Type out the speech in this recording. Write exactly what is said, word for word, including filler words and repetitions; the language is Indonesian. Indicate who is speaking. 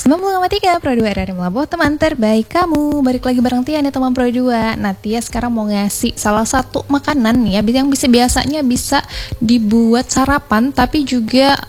Speaker 1: sembilan puluh koma tiga Pro dua R R Melabuh, teman terbaik kamu. Balik lagi bareng Tia nih teman Pro dua. Nah, Tia sekarang mau ngasih salah satu makanan nih ya, yang bisa biasanya bisa dibuat sarapan tapi juga